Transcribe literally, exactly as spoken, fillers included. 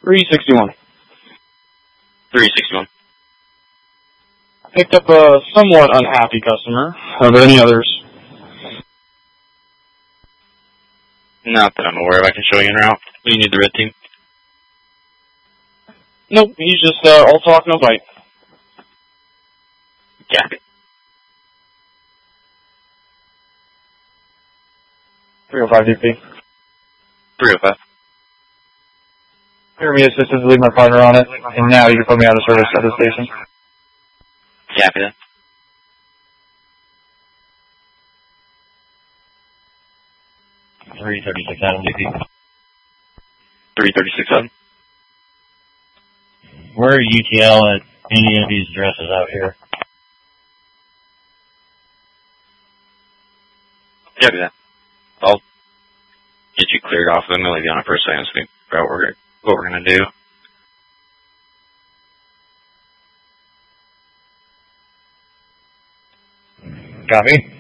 three sixty-one. three sixty-one. Picked up a somewhat unhappy customer. Are there any others? Not that I'm aware of. I can show you en route. Do you need the red team? Nope, he's just uh, all talk, no bite. Copy. three oh five D P. three oh five. Hear me assisted to leave my partner on it, and now you can put me out of service at the station. Copy that. three thirty-six Adam D P. three thirty-six Adam. Where are U T L at any of these addresses out here? Copy that. I'll get you cleared off. I'm going to leave you on it for a second so we can figure out what we're, what we're going to do. Copy.